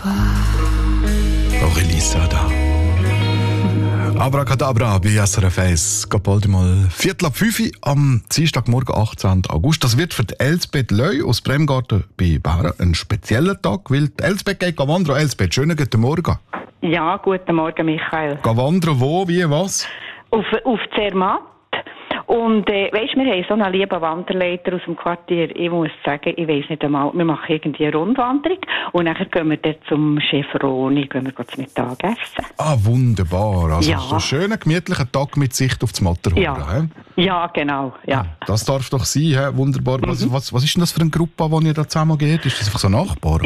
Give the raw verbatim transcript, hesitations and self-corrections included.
Aurélie Sada. Abracadabra bei S R F eins. Geht bald mal Viertel ab fünf am Dienstagmorgen, achtzehnten August. Das wird für die Elsbeth Leu aus Bremgarten bei Bären ein spezieller Tag, weil die Elsbeth geht wandern. Elsbeth, schönen guten Morgen. Ja, guten Morgen, Michael. Wandern wo, wie, was? Auf, auf Zermatt. Und äh, weisst, wir haben so einen lieben Wanderleiter aus dem Quartier. Ich muss sagen, ich weiss nicht einmal, wir machen irgendwie eine Rundwanderung und dann gehen wir dort zum Chef Roni, gehen wir zum Mittagessen. Ah, wunderbar. Also ja. so einen schönen, gemütlichen Tag mit Sicht auf das Matterhorn. Ja. ja, genau. Ja. Das darf doch sein, he? Wunderbar. Mhm. Was, was, was ist denn das für eine Gruppe, die ihr da zusammen geht? Ist das einfach so Nachbar?